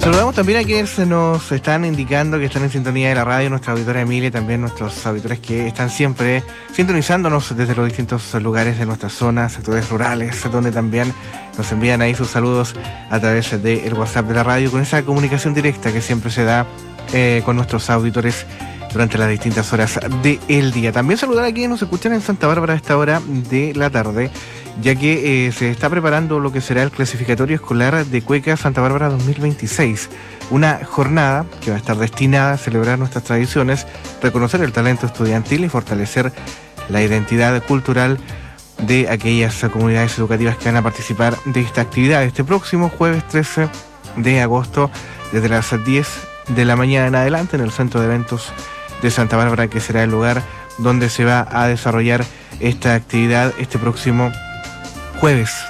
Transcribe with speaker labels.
Speaker 1: Saludamos también a quienes nos están indicando que están en sintonía de la radio, nuestra auditora Emilia y también nuestros auditores que están siempre sintonizándonos desde los distintos lugares de nuestras zonas, sectores rurales, donde también nos envían ahí sus saludos a través del WhatsApp de la radio, con esa comunicación directa que siempre se da con nuestros auditores durante las distintas horas del día. También saludar a quienes nos escuchan en Santa Bárbara a esta hora de la tarde, ya que se está preparando lo que será el clasificatorio escolar de Cueca Santa Bárbara 2026, una jornada que va a estar destinada a celebrar nuestras tradiciones, reconocer el talento estudiantil y fortalecer la identidad cultural de aquellas comunidades educativas que van a participar de esta actividad este próximo jueves 13 de agosto, desde las 10 de la mañana en adelante, en el Centro de Eventos de Santa Bárbara, que será el lugar donde se va a desarrollar esta actividad este próximo jueves